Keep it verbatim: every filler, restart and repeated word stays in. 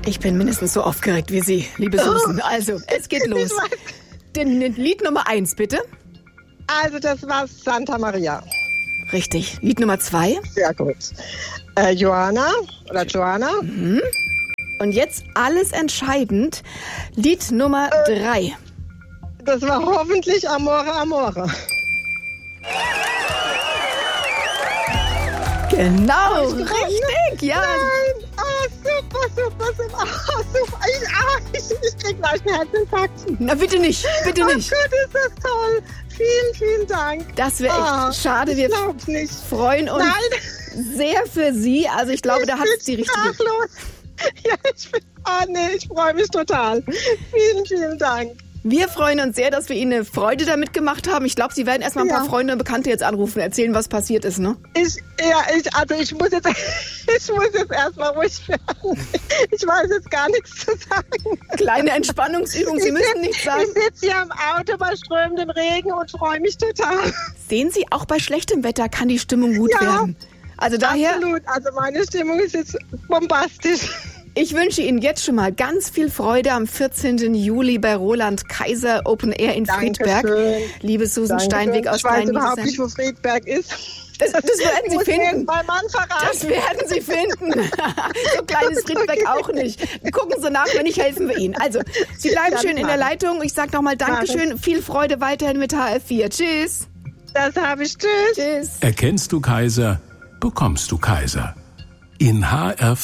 Ich bin mindestens so aufgeregt wie Sie, liebe Susan. Also, es geht los. Den, den Lied Nummer eins, bitte. Also, das war Santa Maria. Richtig. Lied Nummer zwei. Sehr gut. Äh, Johanna oder Joanna. Mhm. Und jetzt alles entscheidend. Lied Nummer äh, drei. Das war hoffentlich Amore, Amore. Genau, richtig, ja. Nein, oh, super, super, super, oh, super. Ich, ah, ich, ich krieg gleich einen Herzinfarkt. Na, bitte nicht, bitte nicht. Oh Gott, ist das toll. Vielen, vielen Dank. Das wäre echt oh, schade. Wir nicht. freuen uns Nein. sehr für Sie. Also ich glaube, ich da hat es die richtige... Sprachlos. Ja, ich bin... Oh nee, ich freue mich total. Vielen, vielen Dank. Wir freuen uns sehr, dass wir Ihnen eine Freude damit gemacht haben. Ich glaube, Sie werden erstmal ein ja. paar Freunde und Bekannte jetzt anrufen, erzählen, was passiert ist, ne? Ich, ja, ich, also ich muss jetzt, ich muss jetzt erstmal ruhig werden. Ich weiß jetzt gar nichts zu sagen. Kleine Entspannungsübung, Sie ich müssen sitz, nichts sagen. Ich sitze hier im Auto bei strömendem Regen und freue mich total. Sehen Sie, auch bei schlechtem Wetter kann die Stimmung gut ja, werden. Also daher. Absolut, also meine Stimmung ist jetzt bombastisch. Ich wünsche Ihnen jetzt schon mal ganz viel Freude am vierzehnten Juli bei Roland Kaiser Open Air in Dankeschön. Friedberg. Liebe Susan Dankeschön. Steinweg aus Ich weiß Klein überhaupt nicht, wo Friedberg ist. Das, das werden Sie muss finden. Mein Mann verraten. Das werden Sie finden. So klein ist Friedberg okay. auch nicht. Gucken Sie nach, wenn nicht, helfen wir Ihnen. Also, Sie bleiben schön in der Leitung. Ich sage nochmal Dankeschön. Viel Freude weiterhin mit H F vier. Tschüss. Das habe ich. Tschüss. Tschüss. Erkennst du Kaiser, bekommst du Kaiser. In H R